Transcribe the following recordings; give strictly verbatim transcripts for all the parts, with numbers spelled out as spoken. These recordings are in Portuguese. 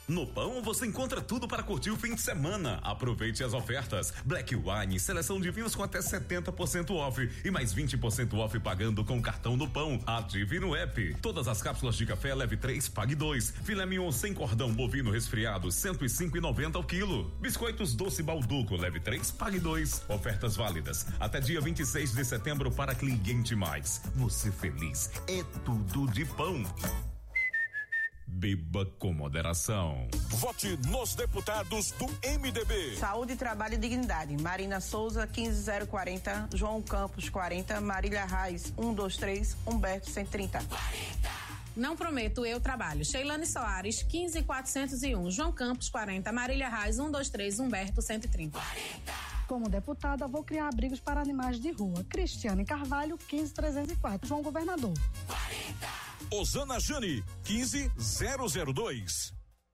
No Pão você encontra tudo para curtir o fim de semana. Aproveite as ofertas. Black Wine, seleção de vinhos com até setenta por cento off e mais vinte por cento off pagando com o cartão do Pão. Ative no app. Todas as cápsulas de café leve três, pague dois. Filé mignon sem cordão bovino resfriado cento e cinco e noventa ao quilo. Biscoitos doce Balduco leve três, pague dois. Ofertas válidas até dia vinte e seis de setembro para Cliente Mais. Você feliz é tudo de Pão. Beba com moderação. Vote nos deputados do M D B. Saúde, Trabalho e Dignidade. Marina Souza, quinze zero quarenta. João Campos, quarenta. Marília Reis, um dois três. Humberto, cento e trinta. quarenta. Não prometo, eu trabalho. Sheilane Soares, quinze quatrocentos e um. João Campos, quarenta. Marília Reis, um dois três. Humberto, cento e trinta. quarenta. Como deputada, vou criar abrigos para animais de rua. Cristiane Carvalho, quinze trezentos e quatro. João Governador. quarenta. Osana Jane, quinze zero zero dois.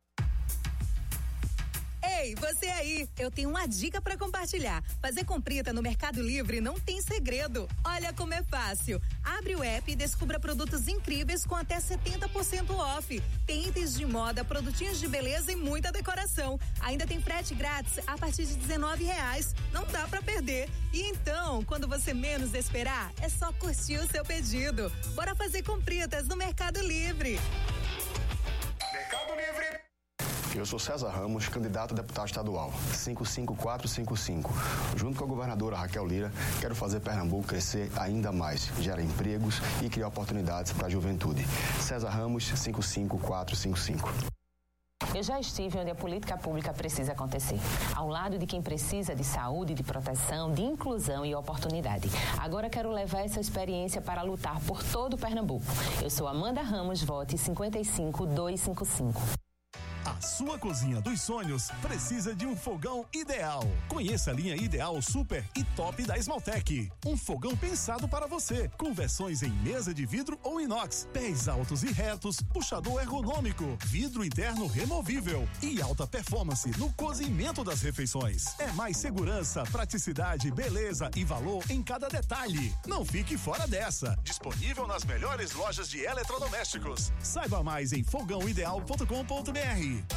Ei, você aí, eu tenho uma dica para compartilhar. Fazer comprita no Mercado Livre não tem segredo. Olha como é fácil. Abre o app e descubra produtos incríveis com até setenta por cento off. Tem itens de moda, produtinhos de beleza e muita decoração. Ainda tem frete grátis a partir de dezenove reais. Não dá para perder. E então, quando você menos esperar, é só curtir o seu pedido. Bora fazer compritas no Mercado Livre. Mercado Livre. Eu sou César Ramos, candidato a deputado estadual, cinco cinco quatro cinco cinco. Junto com a governadora Raquel Lira, quero fazer Pernambuco crescer ainda mais, gerar empregos e criar oportunidades para a juventude. César Ramos, cinco cinco quatro cinco cinco. Eu já estive onde a política pública precisa acontecer, ao lado de quem precisa de saúde, de proteção, de inclusão e oportunidade. Agora quero levar essa experiência para lutar por todo o Pernambuco. Eu sou Amanda Ramos, vote cinquenta e cinco duzentos e cinquenta e cinco. A sua cozinha dos sonhos precisa de um fogão ideal. Conheça a linha Ideal Super e Top da Esmaltec. Um fogão pensado para você, com versões em mesa de vidro ou inox, pés altos e retos, puxador ergonômico, vidro interno removível e alta performance no cozimento das refeições. É mais segurança, praticidade, beleza e valor em cada detalhe. Não fique fora dessa. Disponível nas melhores lojas de eletrodomésticos. Saiba mais em fogão ideal ponto com ponto br.